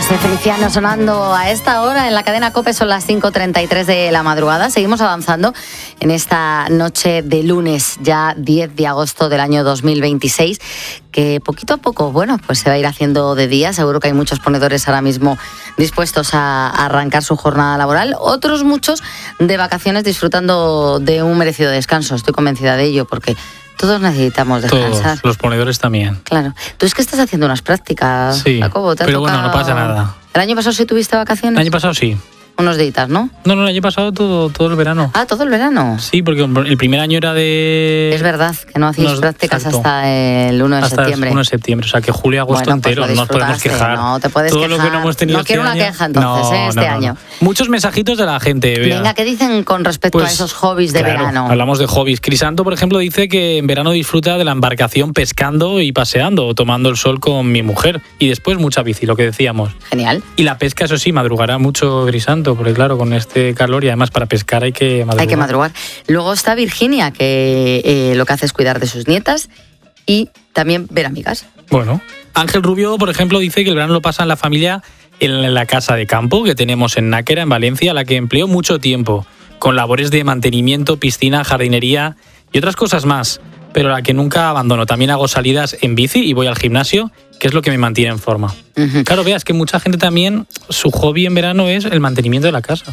de Feliciano sonando a esta hora en la cadena COPE. Son las 5:33 de la madrugada. Seguimos avanzando en esta noche de lunes, ya 10 de agosto del año 2026, que poquito a poco, bueno, pues se va a ir haciendo de día. Seguro que hay muchos ponedores ahora mismo dispuestos a arrancar su jornada laboral. Otros muchos de vacaciones disfrutando de un merecido descanso. Estoy convencida de ello porque todos necesitamos descansar. Todos, los ponedores también. Claro. Tú es que estás haciendo unas prácticas, sí, Jacobo. pero bueno, no pasa nada. ¿El año pasado sí tuviste vacaciones? El año pasado sí. Unos días, ¿no? No, el año pasado todo el verano. Ah, todo el verano. Sí, porque el primer año era de... Es verdad, que no hacéis prácticas hasta el 1 de septiembre. Hasta el 1 de septiembre, o sea que julio y agosto entero, no nos podemos quejar. No, te puedes quejar. Todo lo que no hemos tenido no quiero este una año, queja entonces, este año. Muchos mensajitos de la gente. Vea. Venga, ¿qué dicen con respecto a esos hobbies de verano? Hablamos de hobbies. Crisanto, por ejemplo, dice que en verano disfruta de la embarcación pescando y paseando, o tomando el sol con mi mujer. Y después mucha bici, lo que decíamos. Genial. Y la pesca, eso sí, madrugará mucho Crisanto, porque claro, con este calor y además para pescar hay que madrugar. Hay que madrugar. Luego está Virginia, que lo que hace es cuidar de sus nietas y también ver amigas. Bueno, Ángel Rubio, por ejemplo, dice que el verano lo pasa en la familia en la casa de campo que tenemos en Náquera, en Valencia, a la que empleó mucho tiempo, con labores de mantenimiento, piscina, jardinería y otras cosas más, pero la que nunca abandono. También hago salidas en bici y voy al gimnasio, que es lo que me mantiene en forma. Uh-huh. Claro, veas que mucha gente también, su hobby en verano es el mantenimiento de la casa.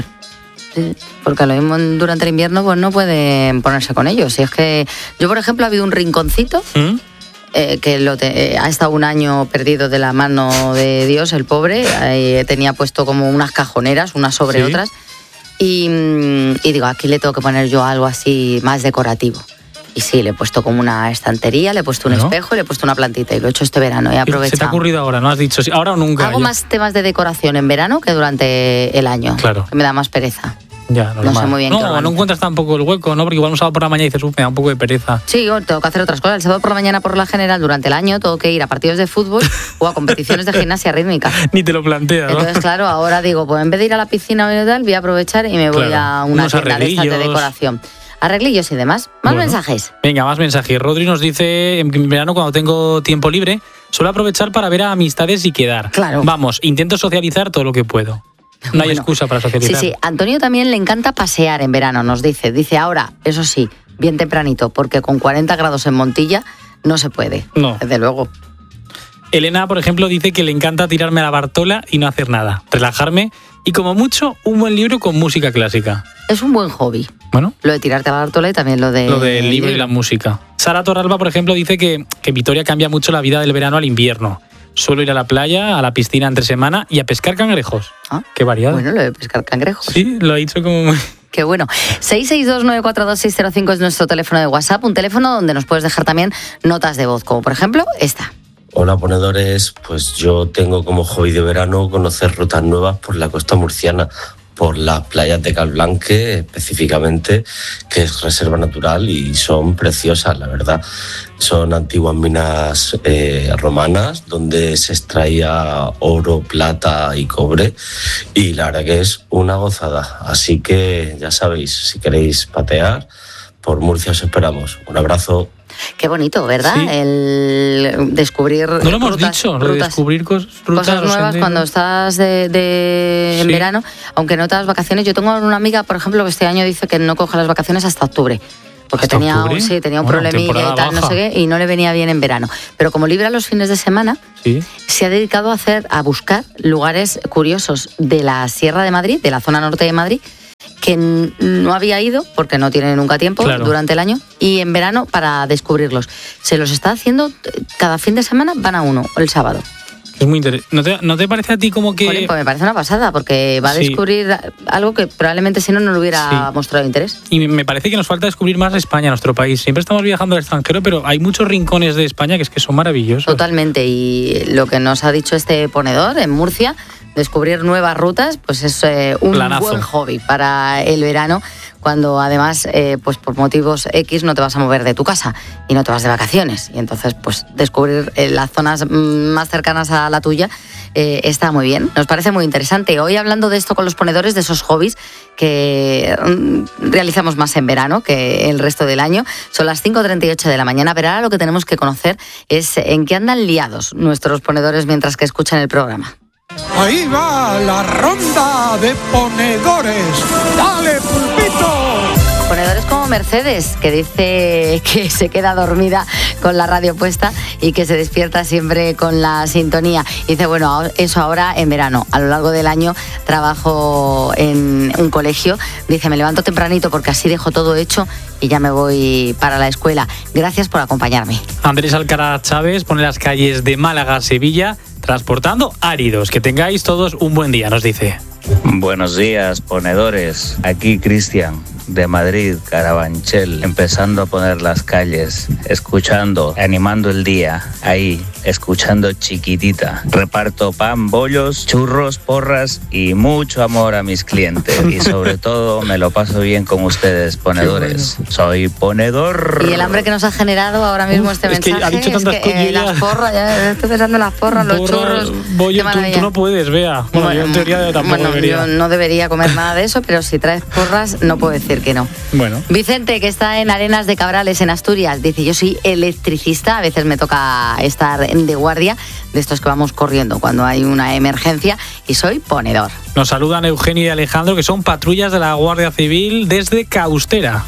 Porque lo mismo durante el invierno pues no pueden ponerse con ellos. Si es que yo, por ejemplo, ha habido un rinconcito que ha estado un año perdido de la mano de Dios, el pobre. Tenía puesto como unas cajoneras, unas sobre otras. Y digo, aquí le tengo que poner yo algo así más decorativo. Y sí, le he puesto como una estantería, le he puesto un espejo y le he puesto una plantita. Y lo he hecho este verano, he aprovechado. ¿Se te ha ocurrido ahora? ¿No has dicho ahora o nunca? Hago más temas de decoración en verano que durante el año. Claro. Que me da más pereza. Ya, normal. No sé muy bien. No encuentras tampoco el hueco, ¿no? Porque igual un sábado por la mañana dices, me da un poco de pereza. Sí, yo tengo que hacer otras cosas. El sábado por la mañana, por la general, durante el año, tengo que ir a partidos de fútbol o a competiciones de gimnasia rítmica. Ni te lo planteas, ¿no? Entonces, claro, ahora digo, pues en vez de ir a la piscina o tal, voy a aprovechar y me voy a una tienda de estas de decoración. Arreglillos y demás. Más mensajes. Venga, más mensajes. Rodri nos dice, en verano cuando tengo tiempo libre, suelo aprovechar para ver a amistades y quedar. Claro. Vamos, intento socializar todo lo que puedo. No hay excusa para socializar. Sí. Antonio también le encanta pasear en verano, nos dice. Dice ahora, eso sí, bien tempranito, porque con 40 grados en Montilla no se puede. No. Desde luego. Elena, por ejemplo, dice que le encanta tirarme a la Bartola y no hacer nada. Relajarme y, como mucho, un buen libro con música clásica. Es un buen hobby. Bueno. Lo de tirarte a la Bartola y también lo del libro y la música. Sara Torralba, por ejemplo, dice que Vitoria cambia mucho la vida del verano al invierno. Suelo ir a la playa, a la piscina entre semana y a pescar cangrejos. Ah, qué variado. Bueno, lo de pescar cangrejos. Sí, lo ha dicho como... Qué bueno. 662-942-605 es nuestro teléfono de WhatsApp, un teléfono donde nos puedes dejar también notas de voz, como por ejemplo esta. Hola, ponedores. Pues yo tengo como hobby de verano conocer rutas nuevas por la costa murciana, por las playas de Calblanque específicamente, que es reserva natural y son preciosas, la verdad. Son antiguas minas romanas donde se extraía oro, plata y cobre y la verdad que es una gozada. Así que ya sabéis, si queréis patear, por Murcia os esperamos. Un abrazo. Qué bonito, ¿verdad? Sí. El descubrir no lo hemos dicho, lo de descubrir cosas nuevas cuando estás en verano, aunque no te das vacaciones. Yo tengo una amiga, por ejemplo, que este año dice que no coge las vacaciones hasta octubre. Porque tenía un problemilla y tal, no sé qué, y no le venía bien en verano. Pero como libra los fines de semana, se ha dedicado a buscar lugares curiosos de la Sierra de Madrid, de la zona norte de Madrid, que no había ido porque no tiene nunca tiempo durante el año, y en verano para descubrirlos. Se los está haciendo cada fin de semana, van a uno el sábado. Es muy interesante. ¿No te parece a ti como que...? Pues me parece una pasada, porque va a descubrir algo que probablemente si no le hubiera mostrado interés. Y me parece que nos falta descubrir más España, nuestro país. Siempre estamos viajando al extranjero, pero hay muchos rincones de España que son maravillosos. Totalmente, y lo que nos ha dicho este ponedor en Murcia, descubrir nuevas rutas, pues es un buen hobby para el verano, cuando además, pues por motivos X no te vas a mover de tu casa y no te vas de vacaciones. Y entonces, pues descubrir las zonas más cercanas a la tuya está muy bien. Nos parece muy interesante. Hoy hablando de esto con los ponedores, de esos hobbies que realizamos más en verano que el resto del año. Son las 5:38 de la mañana, pero ahora lo que tenemos que conocer es en qué andan liados nuestros ponedores mientras que escuchan el programa. Ahí va la ronda de ponedores. ¡Dale, pulpito! Ponedores como Mercedes, que dice que se queda dormida con la radio puesta y que se despierta siempre con la sintonía. Dice, bueno, eso ahora en verano. A lo largo del año trabajo en un colegio. Dice, me levanto tempranito porque así dejo todo hecho y ya me voy para la escuela. Gracias por acompañarme. Andrés Alcaraz Chávez pone las calles de Málaga a Sevilla transportando áridos. Que tengáis todos un buen día, nos dice. Buenos días, ponedores. Aquí Cristian, de Madrid, Carabanchel, empezando a poner las calles, escuchando, animando el día, ahí, escuchando Chiquitita. Reparto pan, bollos, churros, porras y mucho amor a mis clientes. Y sobre todo me lo paso bien con ustedes, ponedores. Bueno. Soy ponedor. Y el hambre que nos ha generado ahora mismo este mensaje, que ha dicho tantas cosas. Las porras, ya estoy pensando en las porras, los churros. Bollo, tú no puedes, Bea. Bueno, yo en teoría tampoco debería. Yo no debería comer nada de eso, pero si traes porras no puedo decir que no. Bueno. Vicente, que está en Arenas de Cabrales, en Asturias, dice, yo soy electricista, a veces me toca estar de guardia, de estos que vamos corriendo cuando hay una emergencia, y soy ponedor. Nos saludan Eugenio y Alejandro, que son patrullas de la Guardia Civil desde Caustera.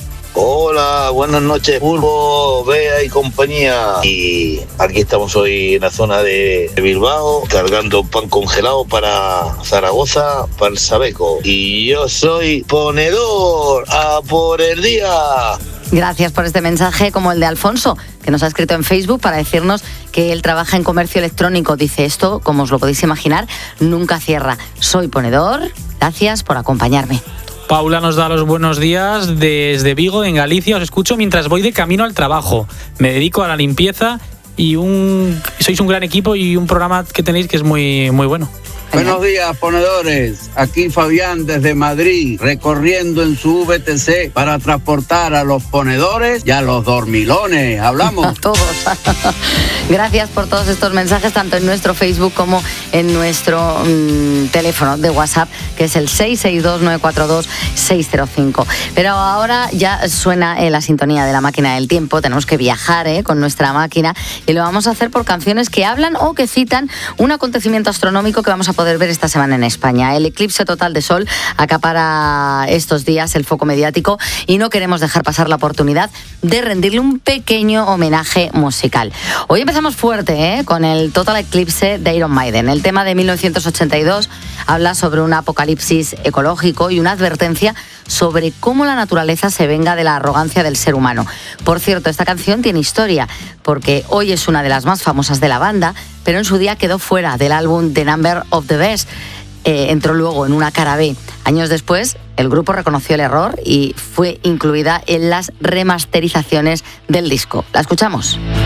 Hola, buenas noches, Bulbo, Bea y compañía. Y aquí estamos hoy en la zona de Bilbao, cargando pan congelado para Zaragoza, para el Sabeco. Y yo soy ponedor, a por el día. Gracias por este mensaje, como el de Alfonso, que nos ha escrito en Facebook para decirnos que él trabaja en comercio electrónico. Dice, esto, como os lo podéis imaginar, nunca cierra. Soy ponedor, gracias por acompañarme. Paula nos da los buenos días desde Vigo, en Galicia. Os escucho mientras voy de camino al trabajo. Me dedico a la limpieza y sois un gran equipo y un programa que tenéis que es muy, muy bueno. Buenos días, ponedores. Aquí Fabián desde Madrid, recorriendo en su VTC para transportar a los ponedores y a los dormilones. Hablamos. Todos. Gracias por todos estos mensajes, tanto en nuestro Facebook como en nuestro teléfono de WhatsApp, que es el 662-942-605. Pero ahora ya suena la sintonía de la máquina del tiempo. Tenemos que viajar con nuestra máquina y lo vamos a hacer por canciones que hablan o que citan un acontecimiento astronómico que vamos a poder ver esta semana en España. El eclipse total de sol acapara estos días el foco mediático y no queremos dejar pasar la oportunidad de rendirle un pequeño homenaje musical. Hoy empezamos fuerte con el Total Eclipse de Iron Maiden. El tema de 1982 habla sobre un apocalipsis ecológico y una advertencia sobre cómo la naturaleza se venga de la arrogancia del ser humano. Por cierto, esta canción tiene historia, porque hoy es una de las más famosas de la banda, pero en su día quedó fuera del álbum The Number of the Beast. Entró luego en una cara B. Años después, el grupo reconoció el error y fue incluida en las remasterizaciones del disco. ¿La escuchamos?